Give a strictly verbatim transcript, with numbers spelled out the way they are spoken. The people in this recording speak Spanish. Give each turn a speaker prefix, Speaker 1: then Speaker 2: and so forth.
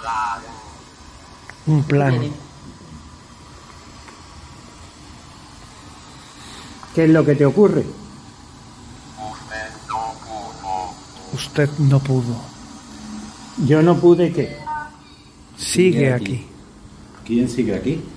Speaker 1: Un plan.
Speaker 2: ¿Qué es lo que te ocurre?
Speaker 1: Usted no pudo.
Speaker 2: Yo no pude, ¿qué?
Speaker 1: Sigue aquí.
Speaker 3: ¿Quién sigue aquí?